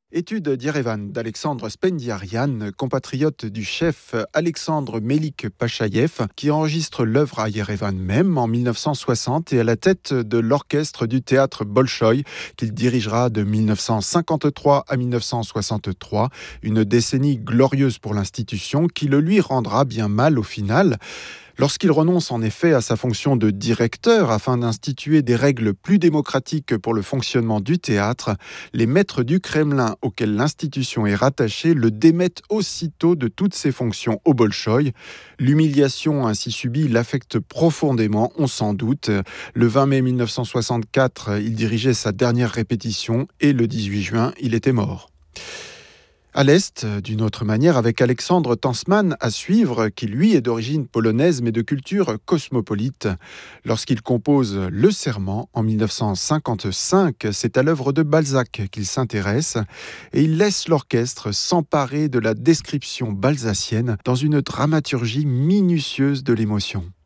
Étude d'Yerevan d'Alexandre Spendiarian, compatriote du chef Alexandre Melik-Pachaïev, qui enregistre l'œuvre à Yerevan même en 1960 et à la tête de l'orchestre du théâtre Bolchoï qu'il dirigera de 1953 à 1963, une décennie glorieuse pour l'institution qui le lui rendra bien mal au final. Lorsqu'il renonce en effet à sa fonction de directeur afin d'instituer des règles plus démocratiques pour le fonctionnement du théâtre, les maîtres du Kremlin auxquels l'institution est rattachée le démettent aussitôt de toutes ses fonctions au Bolchoï. L'humiliation ainsi subie l'affecte profondément, on s'en doute. Le 20 mai 1964, il dirigeait sa dernière répétition et le 18 juin, il était mort. À l'Est, d'une autre manière, avec Alexandre Tansman à suivre, qui lui est d'origine polonaise mais de culture cosmopolite. Lorsqu'il compose Le Serment en 1955, c'est à l'œuvre de Balzac qu'il s'intéresse et il laisse l'orchestre s'emparer de la description balsacienne dans une dramaturgie minutieuse de l'émotion.